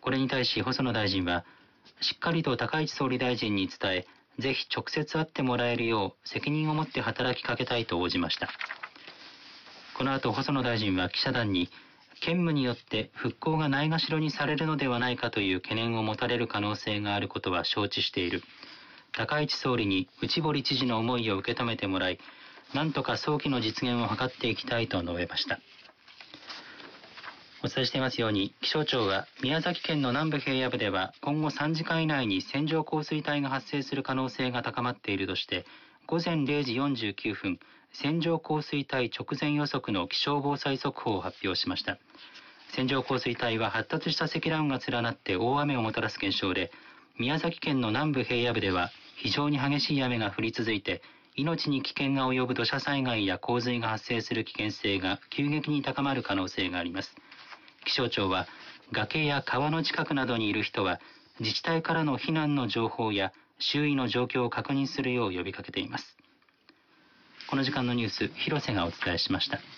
これに対し細野大臣は、しっかりと高市総理大臣に伝え、ぜひ直接会ってもらえるよう責任を持って働きかけたいと応じました。この後細野大臣は記者団に、兼務によって復興がないがしろにされるのではないかという懸念を持たれる可能性があることは承知している。高市総理に内堀知事の思いを受け止めてもらい、なんとか早期の実現を図っていきたいと述べました。お伝えしていますように、気象庁は宮崎県の南部平野部では今後3時間以内に線状降水帯が発生する可能性が高まっているとして、午前0時49分、線状降水帯直前予測の気象防災速報を発表しました。線状降水帯は発達した積乱雲が連なって大雨をもたらす現象で、宮崎県の南部平野部では非常に激しい雨が降り続いて、命に危険が及ぶ土砂災害や洪水が発生する危険性が急激に高まる可能性があります。気象庁は崖や川の近くなどにいる人は自治体からの避難の情報や周囲の状況を確認するよう呼びかけています。この時間のニュース、広瀬がお伝えしました。